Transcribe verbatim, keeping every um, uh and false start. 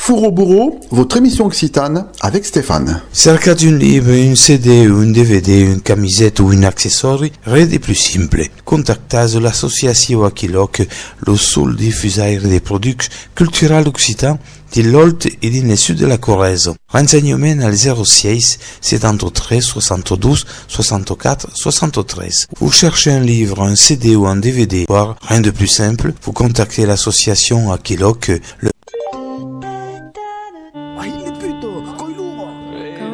Four au bourreau, votre émission occitane avec Stéphane. Cercate un livre, un C D, un D V D, une camisette ou un accessoire, rien de plus simple. Contactez l'association Aquiloc, le seul diffuseur des produits culturels occitans de l'Olt et du sud de la Corrèze. Renseignements al zéro six soixante-treize soixante-douze soixante-quatre soixante-treize. Vous cherchez un livre, un C D ou un D V D, voire rien de plus simple, vous contactez l'association Aquiloc, le